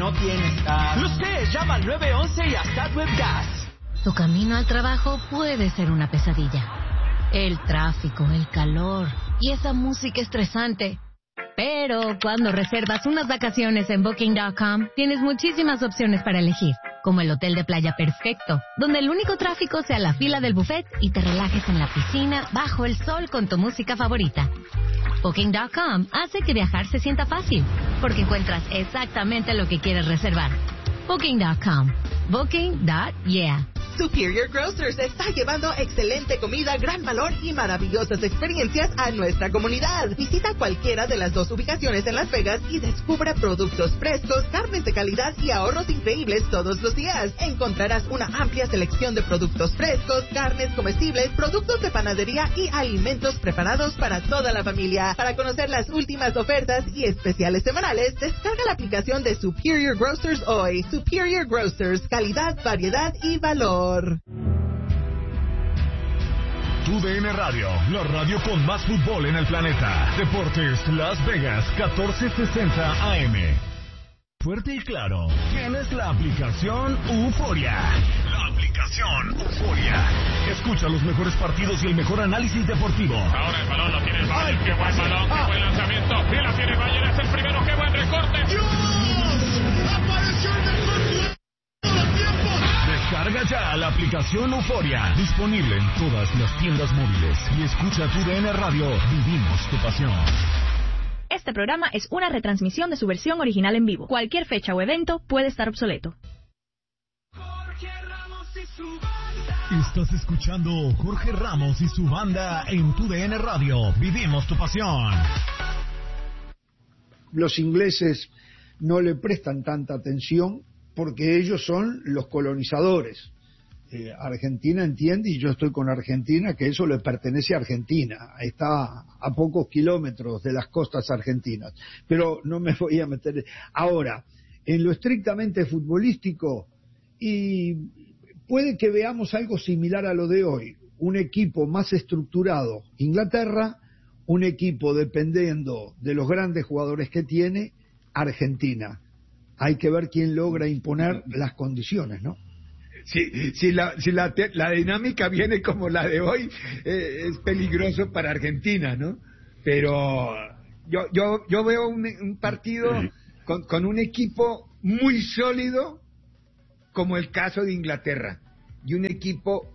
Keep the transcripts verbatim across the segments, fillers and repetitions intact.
no tienes gas. Lo sé, llama al nueve once y a StatWeb Gas. Tu camino al trabajo puede ser una pesadilla. El tráfico, el calor y esa música estresante. Pero cuando reservas unas vacaciones en Booking punto com, tienes muchísimas opciones para elegir, como el hotel de playa perfecto, donde el único tráfico sea la fila del buffet y te relajes en la piscina bajo el sol con tu música favorita. Booking punto com hace que viajar se sienta fácil, porque encuentras exactamente lo que quieres reservar. Booking punto com. Booking punto yeah. Superior Grocers está llevando excelente comida, gran valor y maravillosas experiencias a nuestra comunidad. Visita cualquiera de las dos ubicaciones en Las Vegas y descubra productos frescos, carnes de calidad y ahorros increíbles todos los días. Encontrarás una amplia selección de productos frescos, carnes comestibles, productos de panadería y alimentos preparados para toda la familia. Para conocer las últimas ofertas y especiales semanales, descarga la aplicación de Superior Grocers hoy. Superior Grocers, calidad, variedad y valor. Tu D N Radio, la radio con más fútbol en el planeta. Deportes Las Vegas, catorce sesenta A M. Fuerte y claro, tienes la aplicación Euforia. La aplicación Euforia. Escucha los mejores partidos y el mejor análisis deportivo. Ahora el balón lo tiene el Bayern. Qué buen balón, qué buen lanzamiento. Y la tiene el Bayern, es el primero, qué buen recorte. ¡Dios! ¡Apareció el mejor jugador! Descarga ya la aplicación Euforia, disponible en todas las tiendas móviles. Y escucha tu D N Radio, vivimos tu pasión. Este programa es una retransmisión de su versión original en vivo. Cualquier fecha o evento puede estar obsoleto. Estás escuchando Jorge Ramos y su banda en tu D N Radio, vivimos tu pasión. Los ingleses no le prestan tanta atención porque ellos son los colonizadores. Eh, Argentina entiende, y yo estoy con Argentina, que eso le pertenece a Argentina. Está a pocos kilómetros de las costas argentinas. Pero no me voy a meter... Ahora, en lo estrictamente futbolístico, y puede que veamos algo similar a lo de hoy. Un equipo más estructurado, Inglaterra, un equipo dependiendo de los grandes jugadores que tiene, Argentina. Hay que ver quién logra imponer las condiciones, ¿no? Si, si, la, si la, te, la dinámica viene como la de hoy, eh, es peligroso para Argentina, ¿no? Pero yo yo yo veo un, un partido con, con un equipo muy sólido, como el caso de Inglaterra, y un equipo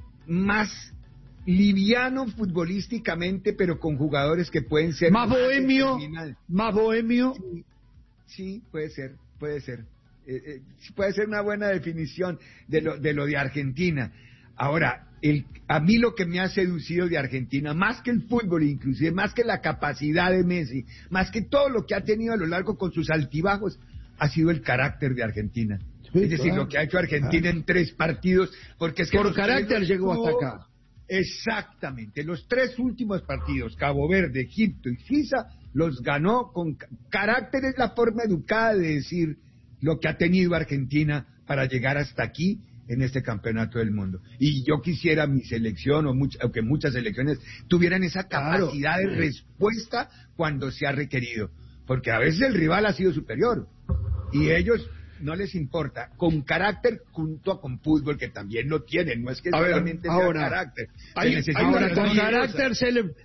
más liviano futbolísticamente, pero con jugadores que pueden ser más bohemio, más bohemio. Sí, sí, puede ser. Puede ser, eh, eh, puede ser una buena definición de lo de lo de Argentina. Ahora, el, a mí lo que me ha seducido de Argentina, más que el fútbol, inclusive, más que la capacidad de Messi, más que todo lo que ha tenido a lo largo con sus altibajos, ha sido el carácter de Argentina. Sí, es decir, claro, lo que ha hecho Argentina claro. en tres partidos, porque es que por carácter tres, llegó hasta acá. Exactamente, los tres últimos partidos, Cabo Verde, Egipto y Suiza, los ganó con carácter. Es la forma educada de decir lo que ha tenido Argentina para llegar hasta aquí en este campeonato del mundo. Y yo quisiera mi selección, o, much, o que muchas selecciones tuvieran esa capacidad claro. de respuesta cuando se ha requerido, porque a veces el rival ha sido superior y ellos no les importa, con carácter junto a con fútbol, que también lo tienen, no es que a solamente ver, ahora, sea carácter. Hay, hay ahora, con carácter se le...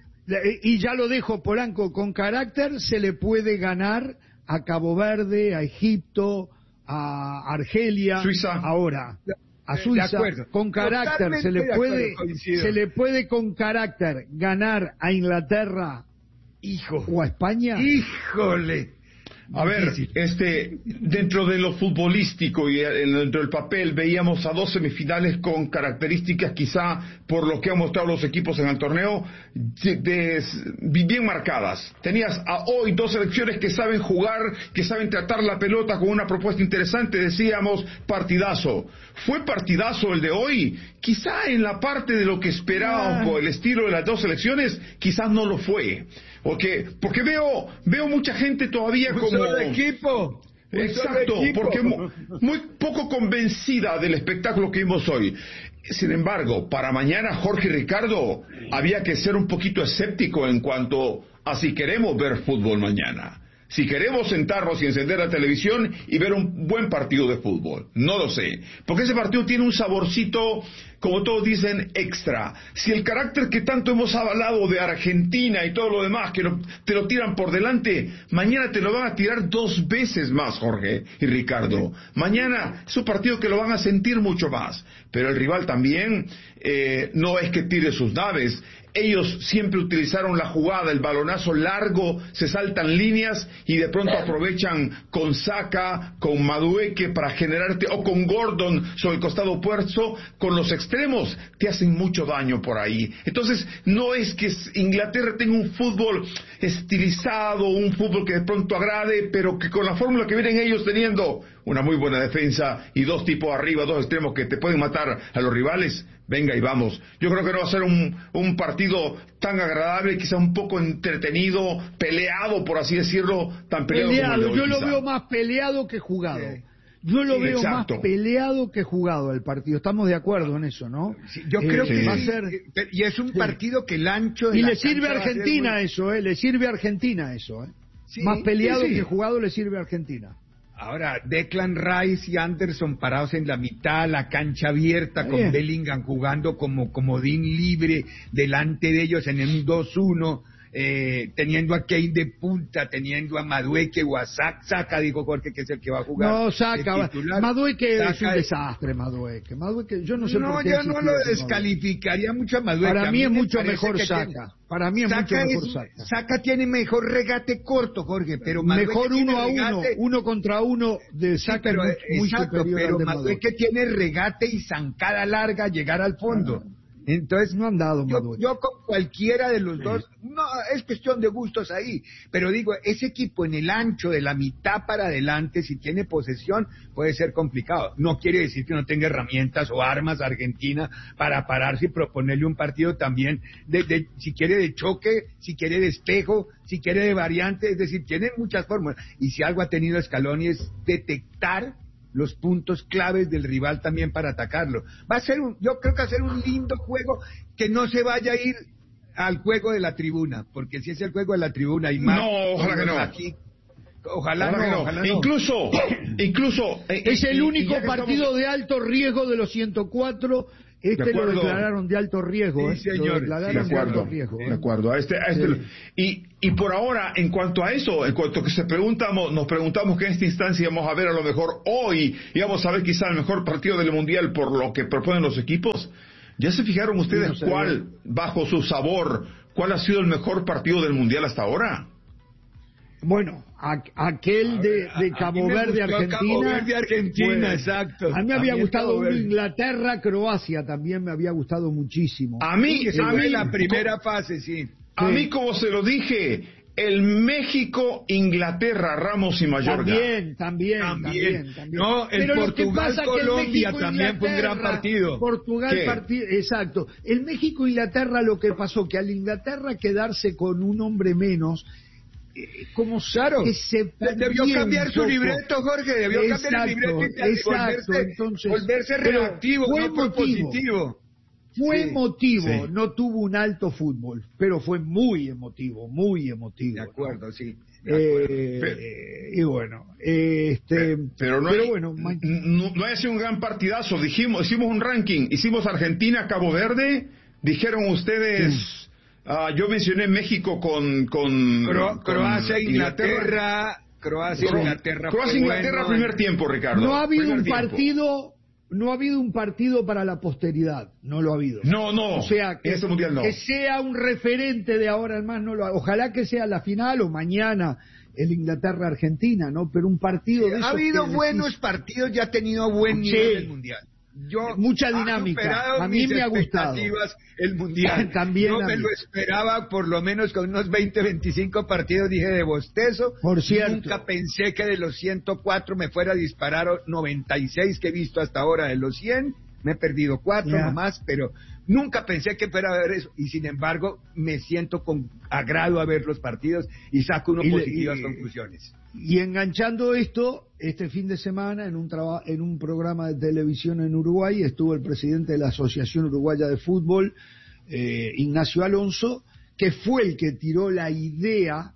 Y ya lo dejo, Polanco, con carácter se le puede ganar a Cabo Verde, a Egipto, a Argelia, Suiza. Ahora, a Suiza, con carácter se le puede, se le puede con carácter ganar a Inglaterra, hijo, o a España. Híjole. A ver, este, dentro de lo futbolístico y dentro del papel veíamos a dos semifinales con características, quizá por lo que han mostrado los equipos en el torneo, de, de, bien marcadas. Tenías a hoy dos selecciones que saben jugar, que saben tratar la pelota con una propuesta interesante. Decíamos partidazo. ¿Fue partidazo el de hoy? Quizá en la parte de lo que esperábamos por el estilo de las dos selecciones, quizás no lo fue. Porque, porque veo, veo mucha gente todavía un como... solo equipo. Un Exacto, solo equipo. porque muy, muy poco convencida del espectáculo que vimos hoy. Sin embargo, para mañana, Jorge y Ricardo, había que ser un poquito escéptico en cuanto a si queremos ver fútbol mañana. si queremos sentarnos y encender la televisión y ver un buen partido de fútbol. No lo sé, porque ese partido tiene un saborcito, como todos dicen, extra. Si el carácter que tanto hemos hablado de Argentina y todo lo demás, que lo, te lo tiran por delante, mañana te lo van a tirar dos veces más, Jorge y Ricardo. Mañana es un partido que lo van a sentir mucho más, pero el rival también eh, no es que tire sus naves. Ellos siempre utilizaron la jugada, el balonazo largo, se saltan líneas y de pronto aprovechan con Saka, con Madueke para generarte, o con Gordon sobre el costado opuesto, con los extremos, te hacen mucho daño por ahí. Entonces, no es que Inglaterra tenga un fútbol estilizado, un fútbol que de pronto agrade, pero que con la fórmula que vienen ellos teniendo, una muy buena defensa y dos tipos arriba, dos extremos que te pueden matar a los rivales, venga y vamos. Yo creo que no va a ser un, un partido tan agradable, quizá un poco entretenido, peleado, por así decirlo, tan peleado, peleado como el de hoy, yo quizá. lo veo más peleado que jugado. Sí. Yo lo Sí, veo exacto. más peleado que jugado el partido. Estamos de acuerdo en eso, ¿no? Sí, yo Eh, creo que va a sí, ser... eh, y es un Sí. partido que el ancho de Y la le sirve a cancha va ser Argentina muy- eso, ¿eh? Le sirve a Argentina eso, ¿eh? Sí, Más peleado sí, sí. que jugado le sirve a Argentina. Ahora, Declan Rice y Anderson parados en la mitad, la cancha abierta, Está con bien. Bellingham jugando como comodín libre delante de ellos en un dos uno, eh, teniendo a Kane de punta, teniendo a Madueke o a Saka, Saka, dijo Jorge, que es el que va a jugar. No, de saca. titular. Madueke es Saka un es- desastre, Madueke. Madueke, yo no sé No, por qué yo no existió lo ese descalificaría mucho a Madueke. Madueke. Para A mí es me mucho parece mejor que Saka. tiene- Para mí es Saka mucho mejor es- Saka. Saka tiene mejor regate corto, Jorge, pero Madueke Mejor tiene uno a uno, regate- uno contra uno de Sí, Saka pero, es muy, muy exacto, superior pero al de Madueke Madueke. tiene regate y zancada larga llegar al fondo. Entonces, No han dado yo, Madueke. yo con cualquiera de los dos, no, es cuestión de gustos ahí, pero digo, ese equipo en el ancho de la mitad para adelante, si tiene posesión, puede ser complicado. No quiere decir que no tenga herramientas o armas Argentina para pararse y proponerle un partido también, de, de, si quiere de choque, si quiere de espejo, si quiere de variante, es decir, tiene muchas formas. Y si algo ha tenido Scaloni es detectar los puntos claves del rival también para atacarlo. Va a ser un, yo creo que va a ser un lindo juego, que no se vaya a ir al juego de la tribuna, porque si es el juego de la tribuna y más, No, ojalá que no. aquí, ojalá, Ojalá que no, no. ojalá no. Incluso, incluso eh, Es y- el y- único y ya que partido estamos- de alto riesgo de los ciento cuatro. Este De lo acuerdo. declararon de alto riesgo. Sí, ¿eh? señor. Lo declararon De de acuerdo, alto riesgo. ¿eh? de acuerdo. A este, a este, Sí. y, y por ahora, en cuanto a eso, en cuanto que se preguntamos, nos preguntamos que en esta instancia vamos a ver a lo mejor hoy, y vamos a ver quizá el mejor partido del Mundial por lo que proponen los equipos. ¿Ya se fijaron ustedes Sí, no sé. cuál, bajo su sabor, cuál ha sido el mejor partido del Mundial hasta ahora? Bueno, a- aquel de, A- de a- a Cabo mí me Verde, gustó Argentina. Cabo Verde, Argentina, fue- exacto. A mí me A había mí el gustado Cabo uno Verde. Inglaterra, Croacia, también me había gustado muchísimo. A mí, Que se a fue mí, la primera fase, sí. a Sí. mí, como se lo dije, el México, Inglaterra, Ramos y Mallorca. También, también, También. también, también. No, el Pero lo que Portugal, pasa que el Colombia México, también fue un gran Inglaterra, partido. Portugal ¿Qué? partido, exacto. El México Inglaterra, lo que pasó que al Inglaterra quedarse con un hombre menos, eh, como Claro. que se Debió perdió cambiar un su poco. libreto, Jorge, debió cambiar Exacto, el libreto y exacto, volverse, entonces, volverse pero reactivo, fue no emotivo. propositivo. Fue Sí, emotivo, sí. no tuvo un alto fútbol, pero fue muy emotivo, muy emotivo. De ¿no? acuerdo, sí. de acuerdo. Eh, Pero- y bueno, eh, este, Pero no, pero hay, bueno, ma- no, no ha sido un gran partidazo. Dijimos, hicimos un ranking, hicimos Argentina, Cabo Verde. Dijeron ustedes, ah, yo mencioné México con, con, Cro- con Croacia, Inglaterra, Croacia, Cro- Inglaterra. Croacia, fue Inglaterra, bueno. primer tiempo, Ricardo. no ha habido Primer un tiempo. partido, no ha habido un partido para la posteridad, no lo ha habido. No, no. O sea, que, en este mundial no. que sea un referente de ahora en más, no lo ha- ojalá que sea la final o mañana el Inglaterra-Argentina, ¿no? Pero un partido de Ha esos habido que buenos decís, partidos y ha tenido buen Sí. nivel el mundial. Yo Mucha ha dinámica. superado A mí mis me ha gustado. expectativas el mundial. También Yo a me mí. lo esperaba por lo menos con unos veinte, veinticinco partidos, dije de bostezo. Por cierto. Nunca pensé que de los ciento cuatro me fuera a disparar noventa y seis que he visto hasta ahora de los cien. Me he perdido cuatro Ya. nomás, pero nunca pensé que fuera a ver eso. Y sin embargo, me siento con agrado a ver los partidos y saco unas Y le- positivas y- conclusiones. Y enganchando esto, este fin de semana en un traba- en un programa de televisión en Uruguay estuvo el presidente de la Asociación Uruguaya de Fútbol, eh, Ignacio Alonso, que fue el que tiró la idea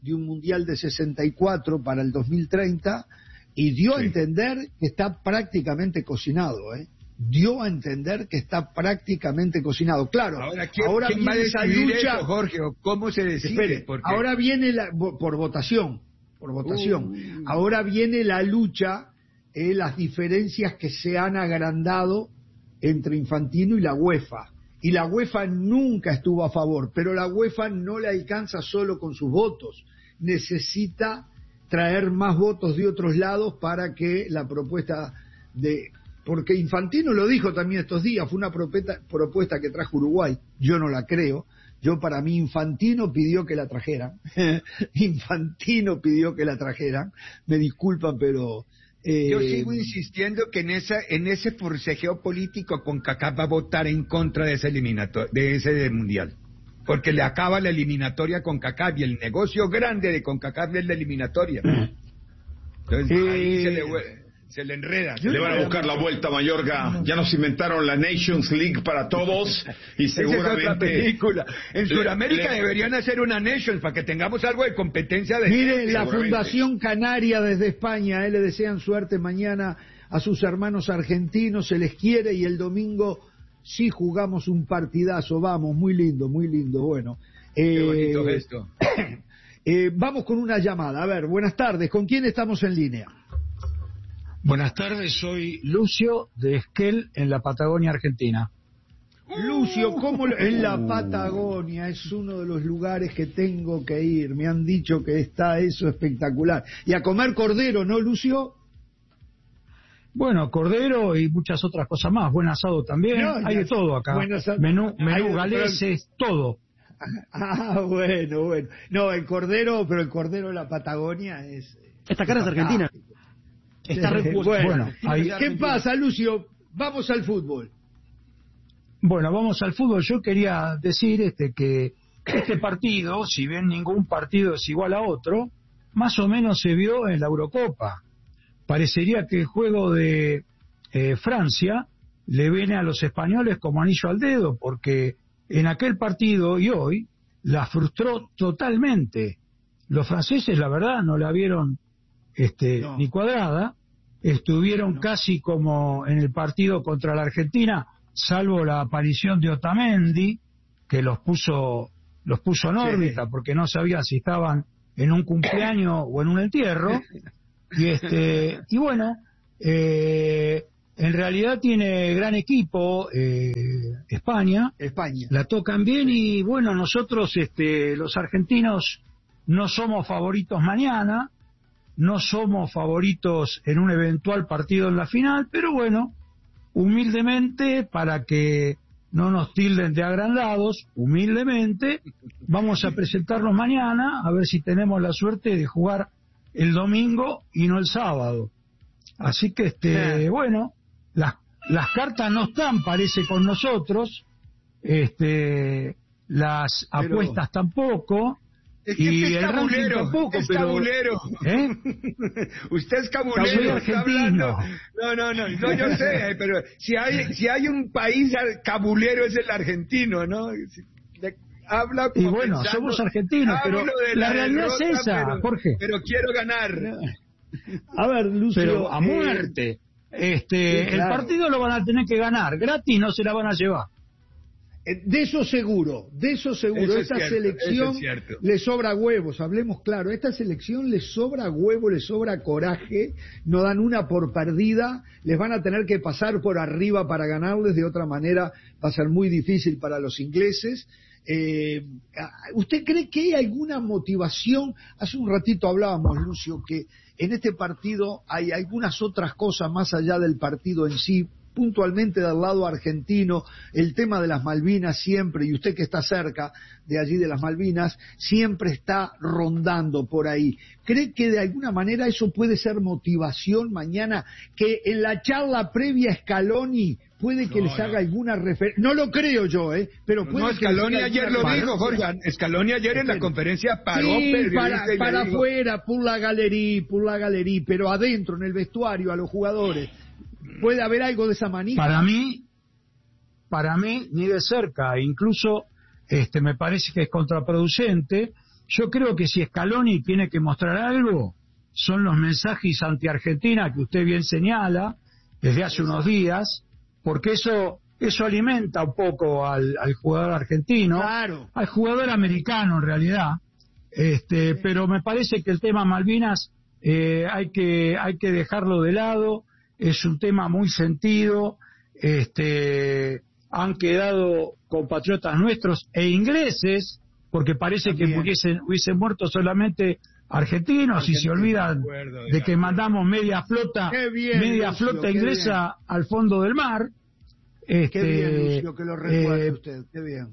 de un Mundial de sesenta y cuatro para el dos mil treinta y dio sí. a entender que está prácticamente cocinado, ¿eh? Dio a entender que está prácticamente cocinado. Claro, ahora, ¿quién, ahora ¿quién viene va a esa lucha, lucha, Jorge? ¿Cómo se decide? Espere, Porque... ahora viene la, por votación, por votación. Uh, ahora viene la lucha, eh, las diferencias que se han agrandado entre Infantino y la UEFA. Y la UEFA nunca estuvo a favor, pero la UEFA no le alcanza solo con sus votos, necesita traer más votos de otros lados para que la propuesta de... Porque Infantino lo dijo también estos días, fue una propuesta, propuesta que trajo Uruguay, yo no la creo, yo para mí Infantino pidió que la trajeran, Infantino pidió que la trajeran, me disculpan pero... Eh, yo sigo insistiendo que en esa en ese forcejeo político CONCACAF va a votar en contra de ese eliminator, de ese mundial, porque le acaba la eliminatoria a CONCACAF y el negocio grande de CONCACAF es la eliminatoria. Entonces eh, ahí se le, se le enreda. Le van a buscar la vuelta, Mayorga. Ya nos inventaron la Nations League para todos y seguramente... Esa es otra película. En Sudamérica le, deberían hacer una Nations para que tengamos algo de competencia de... Miren, la Fundación Canaria desde España, eh, le desean suerte mañana a sus hermanos argentinos, se les quiere y el domingo sí jugamos un partidazo, vamos, muy lindo, muy lindo, bueno. Eh, Qué bonito gesto. eh, vamos con una llamada, a ver, buenas tardes, ¿con quién estamos en línea? Buenas tardes, soy Lucio de Esquel, en la Patagonia Argentina. Lucio, ¿cómo lo... en la Patagonia? Es uno de los lugares que tengo que ir. Me han dicho que está eso espectacular. Y a comer cordero, ¿no, Lucio? Bueno, cordero y muchas otras cosas más. Buen asado también. No, hay de todo acá. Menú, menú galeses, todo. Ah, bueno, bueno. No, el cordero, pero el cordero de la Patagonia es... Esta cara es argentina. Está re... Bueno, bueno ahí... ¿Qué pasa, Lucio? Vamos al fútbol. Bueno, vamos al fútbol. Yo quería decir este que este partido, si bien ningún partido es igual a otro, más o menos se vio en la Eurocopa. Parecería que el juego de eh, Francia le viene a los españoles como anillo al dedo, porque en aquel partido y hoy la frustró totalmente. Los franceses, la verdad, no la vieron este no. ni cuadrada, estuvieron no. casi como en el partido contra la Argentina, salvo la aparición de Otamendi, que los puso los puso en órbita, sí. porque no sabían si estaban en un cumpleaños o en un entierro, y este y bueno, eh, en realidad tiene gran equipo eh, España, España, la tocan bien y bueno, nosotros este los argentinos no somos favoritos mañana, no somos favoritos en un eventual partido en la final, pero bueno, humildemente, para que no nos tilden de agrandados, humildemente, vamos a presentarnos mañana, a ver si tenemos la suerte de jugar el domingo y no el sábado. Así que, este, bueno, las, las cartas no están, parece, con nosotros, este, las pero... apuestas tampoco. Es que y usted es cabulero, tampoco, es pero... cabulero. ¿Eh? Usted es cabulero, está hablando. No, no, no, no, yo sé, pero si hay si hay un país cabulero es el argentino, ¿no? Habla y bueno, pensando, somos argentinos, pero la, la realidad derrota, es esa, pero, Jorge. Pero quiero ganar. A ver, Lucio. Pero a muerte. Eh, este, sí, claro. El partido lo van a tener que ganar, gratis no se la van a llevar. De eso seguro, de eso seguro. Eso esta cierto, selección le sobra huevos, hablemos claro. Esta selección le sobra huevo, le sobra coraje, no dan una por perdida, les van a tener que pasar por arriba para ganarles, de otra manera va a ser muy difícil para los ingleses. Eh, ¿Usted cree que hay alguna motivación? Hace un ratito hablábamos, Lucio, que en este partido hay algunas otras cosas más allá del partido en sí, puntualmente del lado argentino, el tema de las Malvinas siempre, y usted que está cerca de allí de las Malvinas, siempre está rondando por ahí. ¿Cree que de alguna manera eso puede ser motivación mañana? Que en la charla previa a Scaloni puede que no, les haga no. alguna referencia. No lo creo yo, ¿eh? Pero puede no, que Scaloni ayer lo dijo, Jorge. Scaloni ayer en la conferencia paró. Sí, para, para afuera, por la galería, por la galería, pero adentro, en el vestuario, a los jugadores. ¿Puede haber algo de esa manija? Para mí, para mí, ni de cerca. Incluso este, me parece que es contraproducente. yo creo que si Scaloni tiene que mostrar algo, son los mensajes anti-Argentina que usted bien señala desde hace unos días, porque eso eso alimenta un poco al, al jugador argentino, claro. al jugador americano en realidad, este, sí. Pero me parece que el tema Malvinas eh, hay que hay que dejarlo de lado, es un tema muy sentido, este, han quedado compatriotas nuestros e ingleses, porque parece También. que hubiesen, hubiesen muerto solamente argentinos y se olvidan de, de que mandamos media flota bien, media Lucio, flota inglesa bien. al fondo del mar. Este, qué bien, Lucio, que lo recuerde eh, usted, qué bien.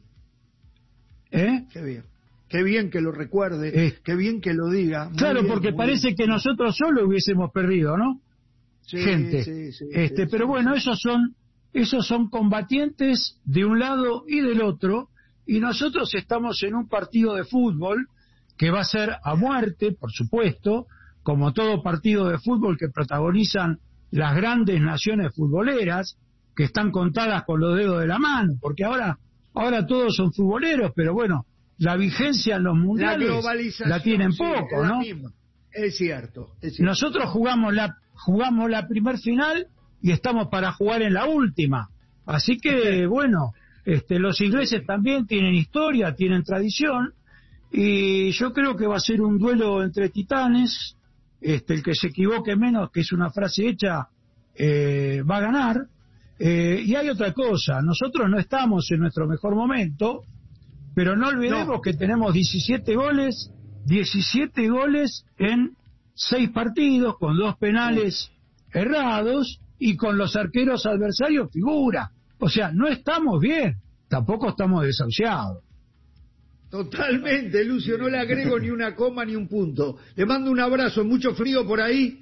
¿Eh? Qué bien. Qué bien que lo recuerde, eh, qué bien que lo diga. Claro, bien, porque parece bien. que nosotros solo hubiésemos perdido, ¿no? Sí, Gente. Sí, sí, este, sí, pero sí, bueno, sí. esos son esos son combatientes de un lado y del otro, y nosotros estamos en un partido de fútbol que va a ser a muerte, por supuesto, como todo partido de fútbol que protagonizan las grandes naciones futboleras, que están contadas con los dedos de la mano, porque ahora ahora todos son futboleros, pero bueno, la vigencia en los mundiales la, la tienen sí, poco, es ¿no? Misma. Es cierto, es cierto. Nosotros jugamos la jugamos la primer final y estamos para jugar en la última, así que bueno, este, los ingleses también tienen historia, tienen tradición, y yo creo que va a ser un duelo entre titanes. Este, el que se equivoque menos, que es una frase hecha, eh, va a ganar. Eh, y hay otra cosa, nosotros no estamos en nuestro mejor momento, pero no olvidemos no. que tenemos diecisiete goles, diecisiete goles en seis partidos, con dos penales no. errados, y con los arqueros adversarios figura. O sea, no estamos bien, tampoco estamos desahuciados. Totalmente, Lucio, no le agrego ni una coma ni un punto. Le mando un abrazo, mucho frío por ahí.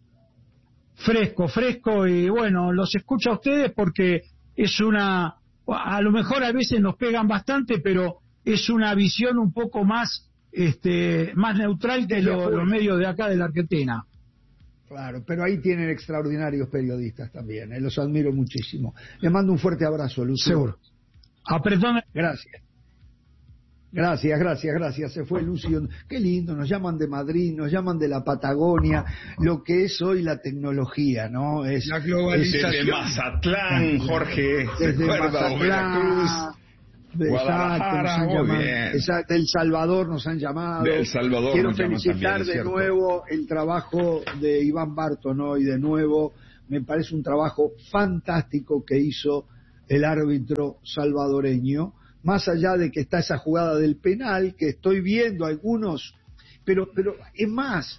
Fresco, fresco, y bueno, los escucho a ustedes porque es una, a lo mejor a veces nos pegan bastante, pero es una visión un poco más, este, más neutral que lo, los medios de acá de la Argentina. Claro, pero ahí tienen extraordinarios periodistas también, eh, los admiro muchísimo. Le mando un fuerte abrazo, Lucio. Seguro. Apretame. Gracias. Gracias, gracias, gracias. Se fue Lucio. Qué lindo, nos llaman de Madrid, nos llaman de la Patagonia, lo que es hoy la tecnología, ¿no? Es la globalización. Desde Mazatlán, Jorge. Desde Mazatlán. Guadalajara, exacto, muy bien. Exacto, El Salvador nos han llamado. De El Salvador Quiero nos felicitar también, de nuevo el trabajo de Iván Barton hoy, de nuevo. Me parece un trabajo fantástico que hizo el árbitro salvadoreño. Más allá de que está esa jugada del penal, que estoy viendo algunos, pero pero es más,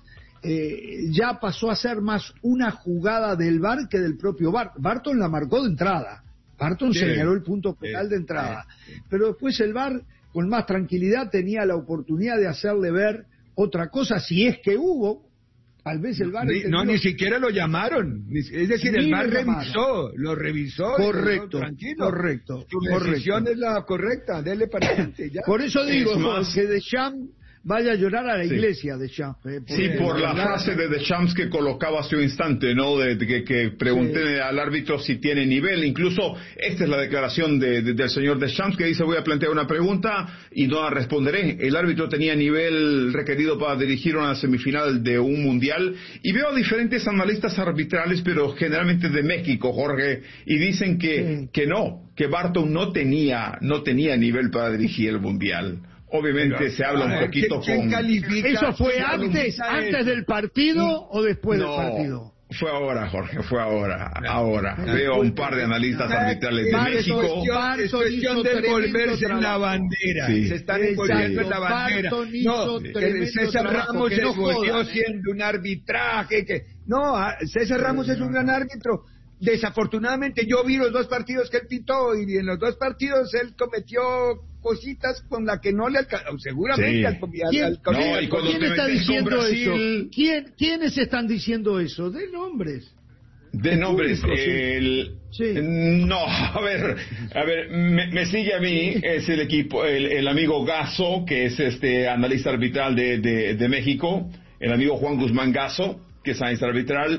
eh, ya pasó a ser más una jugada del V A R que del propio V A R. Barton la marcó de entrada, Barton sí. señaló el punto penal sí. de entrada, sí. pero después el V A R con más tranquilidad tenía la oportunidad de hacerle ver otra cosa, si es que hubo. Tal vez el V A R ni, no, ni siquiera lo llamaron. Es decir, el V A R revisó, lo revisó. Correcto, tranquilo. correcto. Su decisión es la correcta, dele para adelante. Ya. Por eso digo que Deschamps vaya a llorar a la sí. iglesia de Deschamps. Eh, sí, por la frase de Deschamps que colocaba hace un instante, ¿no? De, de que, que pregunté sí. al árbitro si tiene nivel. Incluso esta es la declaración de, de, del señor Deschamps, que dice: voy a plantear una pregunta y no la responderé. El árbitro tenía nivel requerido para dirigir una semifinal de un mundial. Y veo diferentes analistas arbitrales, pero generalmente de México, Jorge, y dicen que, sí. que no, que Barton no tenía, no tenía nivel para dirigir el mundial. Obviamente pero, se habla un poquito ¿quién, con... ¿quién ¿Eso fue antes antes del partido o después no, del partido? Fue ahora, Jorge, fue ahora, ahora. Veo a un par de analistas arbitrales de México. Es cuestión de envolverse en la bandera. Sí. Se están envolviendo en la bandera. No, que César Ramos se volvió siendo un arbitraje. que No, César Ramos es un gran árbitro. Desafortunadamente yo vi los dos partidos que él pitó y en los dos partidos él cometió cositas con las que no le alcanzó, seguramente sí. al, ¿Quién, al, al, ¿quién, al, ¿quién está diciendo Brasil, eso? ¿Quién, ¿Quiénes están diciendo eso? De nombres. De nombres. Público, el, sí. No, a ver, a ver, me, me sigue a mí, es el equipo, el, el amigo Gasso, que es este analista arbitral de, de, de México, el amigo Juan Guzmán Gasso, que es analista arbitral.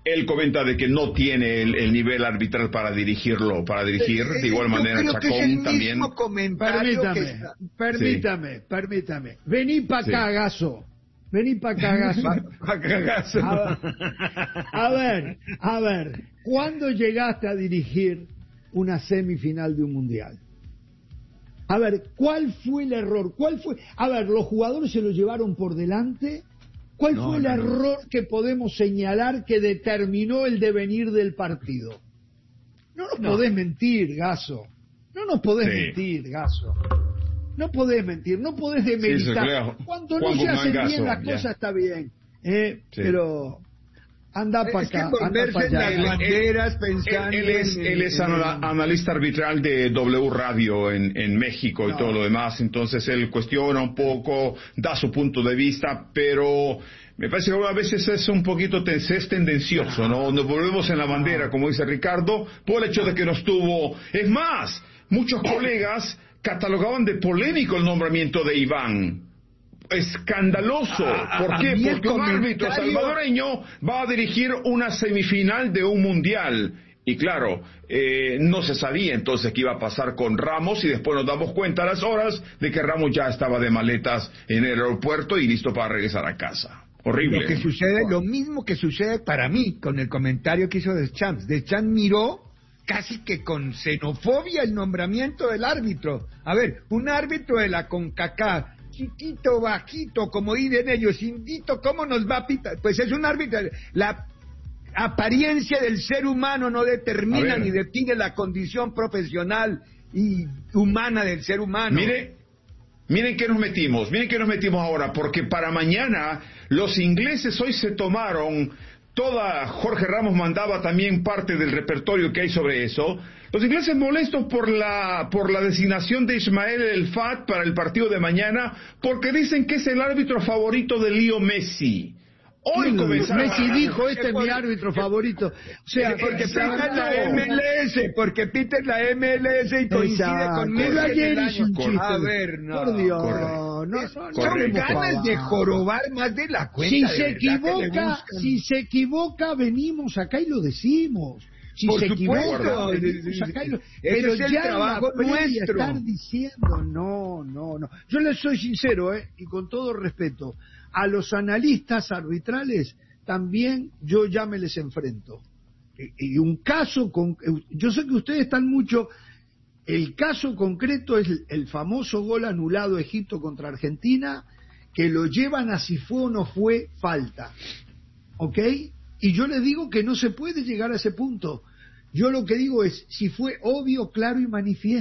él comenta de que no tiene el, el nivel arbitral para dirigirlo, para dirigir, Eh, de igual yo manera creo que es Chacón el también. mismo comentario Permítame, que está- permítame, sí. permítame. Vení para Sí. acá, Gaso. Vení para acá, Gaso. Pa' cagazo. A ver, a ver, a ver, ¿cuándo llegaste a dirigir una semifinal de un mundial? A ver, ¿cuál fue el error? ¿Cuál fue? A ver, los jugadores se lo llevaron por delante. ¿Cuál No, fue el no, no. error que podemos señalar que determinó el devenir del partido? No nos No. podés mentir, Gaso. No nos podés Sí. mentir, Gaso. No podés mentir, no podés Sí, demeritar. sí, claro. Cuando Juan no se Guzmán hacen bien Gaso, las ya. cosas está bien. Eh, Sí. Pero anda para Es que acá, anda volverse para en las allá. banderas Él, pensando él es, en- él es en- ana- analista arbitral de W Radio en, en México y No. todo lo demás, entonces él cuestiona un poco, da su punto de vista, pero me parece que a veces es un poquito ten- es tendencioso, ¿no? Nos volvemos en la bandera, como dice Ricardo, por el hecho de que nos tuvo. Es más, muchos colegas catalogaban de polémico el nombramiento de Iván. Escandaloso. A- a- ¿Por a qué? mí el Porque un árbitro comentario- salvadoreño va a dirigir una semifinal de un mundial. Y claro, eh, no se sabía entonces qué iba a pasar con Ramos y después nos damos cuenta a las horas de que Ramos ya estaba de maletas en el aeropuerto y listo para regresar a casa. Horrible. Lo que sucede, lo mismo que sucede para mí con el comentario que hizo Deschamps. Deschamps miró casi que con xenofobia el nombramiento del árbitro. A ver, un árbitro de la CONCACAF, chiquito, bajito, como dicen ellos, indito, ¿cómo nos va a pitar? Pues es un árbitro. La apariencia del ser humano no determina ni define la condición profesional y humana del ser humano. Mire, miren que nos metimos, miren que nos metimos ahora, porque para mañana los ingleses hoy se tomaron toda, Jorge Ramos mandaba también parte del repertorio que hay sobre eso. Los ingleses molestos por la por la designación de Ismael El Fat para el partido de mañana, porque dicen que es el árbitro favorito de Leo Messi. Hoy comenzaron Messi a- dijo, este es mi árbitro favorito. O sea, porque exacto. pita la M L S, porque pita la M L S y coincide Exacto. con Pero Messi ayer en el hizo año. un chiste. A ver, no. Por Dios, Correcto. no, no, no Son Correcto. ganas de jorobar más de la cuenta. Si de se verdad que le equivoca, buscan. si se equivoca, venimos acá y lo decimos. Si Por se supuesto. equivoca, venimos acá y lo... Ese Pero es el ya trabajo en la previa nuestro. estar diciendo, no, no, no. Yo les soy sincero, eh, y con todo respeto, a los analistas arbitrales también yo ya me les enfrento. Y, y un caso, con, yo sé que ustedes están mucho... El caso concreto es el, el famoso gol anulado a Egipto contra Argentina, que lo llevan a si fue o no fue falta. ¿Ok? Y yo les digo que no se puede llegar a ese punto. Yo lo que digo es, si fue obvio, claro y manifiesto.